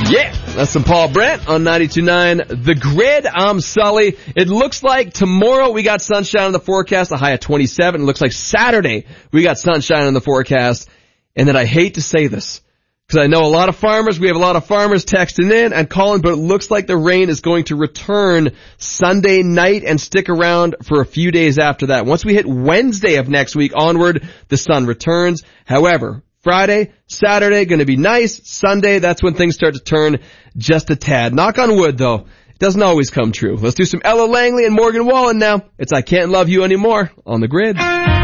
Yeah, that's some Paul Brent on 92.9 The Grid. I'm Sully. It looks like tomorrow we got sunshine in the forecast, a high of 27. It looks like Saturday we got sunshine in the forecast. And then I hate to say this, because I know a lot of farmers, we have a lot of farmers texting in and calling, but it looks like the rain is going to return Sunday night and stick around for a few days after that. Once we hit Wednesday of next week onward, the sun returns. However, Friday, Saturday, going to be nice. Sunday, that's when things start to turn just a tad. Knock on wood, though. It doesn't always come true. Let's do some Ella Langley and Morgan Wallen now. It's I Can't Love You Anymore on The Grid.